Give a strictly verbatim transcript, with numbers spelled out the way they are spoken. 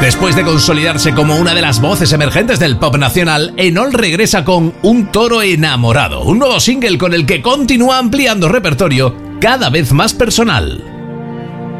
Después de consolidarse como una de las voces emergentes del pop nacional, Enol regresa con Un toro enamorado, un nuevo single con el que continúa ampliando repertorio cada vez más personal.